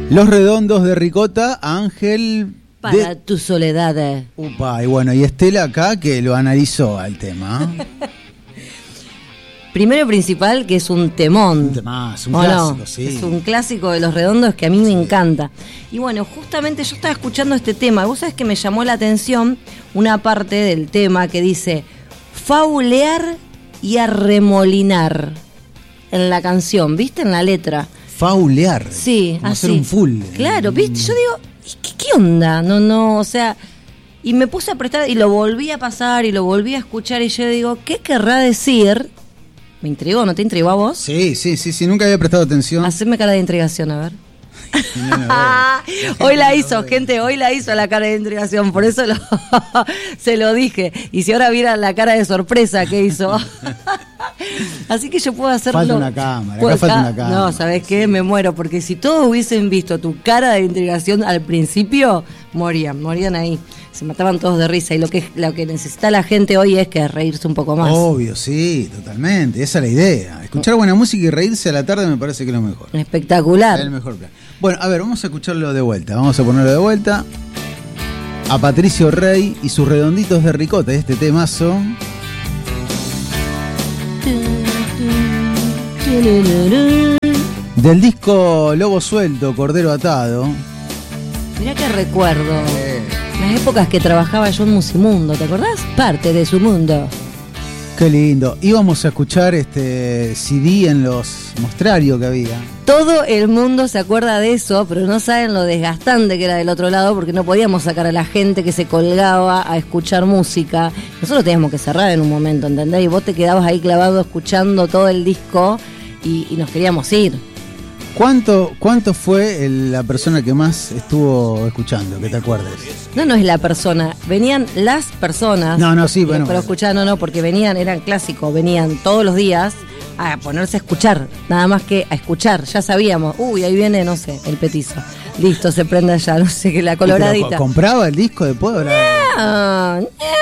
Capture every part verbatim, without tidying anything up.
Los Redondos de Ricota, Ángel... Para de... tu soledad. Upa, y bueno, y Estela acá que lo analizó al tema. Primero principal, que es un temón. Un temazo, un ¿O clásico, no? sí. Es un clásico de Los Redondos que a mí me Sí. encanta. Y bueno, justamente yo estaba escuchando este tema. Vos sabés que me llamó la atención una parte del tema que dice faulear y arremolinar en la canción, ¿viste? En la letra. Faulear. Sí, como así. hacer un full. Claro, ¿viste? Yo digo, ¿qué, qué onda? No, no, o sea... Y me puse a prestar y lo volví a pasar y lo volví a escuchar y yo digo, ¿qué querrá decir? Me intrigó, ¿no te intrigó a vos? Sí, sí, sí, sí, nunca había prestado atención. Haceme cara de intrigación, a ver. No, no, no. Hoy la hizo, gente, hoy la hizo la cara de intrigación, por eso lo, se lo dije. Y si ahora vieran la cara de sorpresa que hizo. Así que yo puedo hacerlo. Falta una cámara, Puedo- acá falta una ah, cámara. No, ¿sabés qué? Me muero, porque si todos hubiesen visto tu cara de intrigación al principio, morían, morían ahí. Se mataban todos de risa. Y lo que, lo que necesita la gente hoy es que reírse un poco más. Obvio, sí, totalmente. Esa es la idea. Escuchar buena música y reírse a la tarde me parece que es lo mejor. Espectacular. Es el mejor plan. Bueno, a ver, vamos a escucharlo de vuelta. Vamos a ponerlo de vuelta. A Patricio Rey y sus Redonditos de Ricota. Este temazo. Del disco Lobo Suelto, Cordero Atado. Mirá que recuerdo. Las épocas que trabajaba yo en Musimundo, ¿te acordás? Parte de su mundo. Qué lindo. Íbamos a escuchar este C D en los mostrarios que había. Todo el mundo se acuerda de eso, pero no saben lo desgastante que era del otro lado, porque no podíamos sacar a la gente que se colgaba a escuchar música. Nosotros teníamos que cerrar en un momento, ¿entendés? Y vos te quedabas ahí clavado escuchando todo el disco y, y nos queríamos ir. ¿Cuánto, cuánto fue el- la persona que más estuvo escuchando, que te acuerdes? No, no es la persona, venían las personas. No, no, sí, bueno, Pero bueno. escuchaban, no, no, porque venían, eran clásicos, venían todos los días a ponerse a escuchar, nada más que a escuchar, ya sabíamos, uy, ahí viene, no sé, el petizo. Listo, se prende allá, no sé qué, la ¿Y pero coloradita. co- ¿Compraba el disco después? Ahora? No,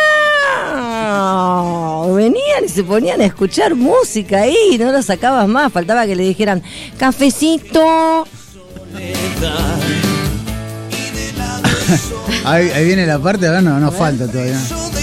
no, venían y se ponían a escuchar música ahí, no lo sacabas más, faltaba que le dijeran, cafecito. Ahí, ahí viene la parte, ahora no, no falta todavía.